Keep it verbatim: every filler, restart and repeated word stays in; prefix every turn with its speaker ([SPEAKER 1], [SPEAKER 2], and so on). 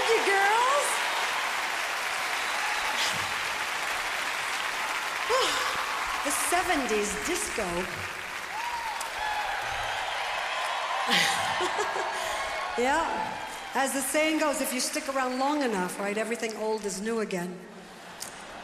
[SPEAKER 1] Thank you, girls. The seventies disco. Yeah, as the saying goes, if you stick around long enough, right, everything old is new again.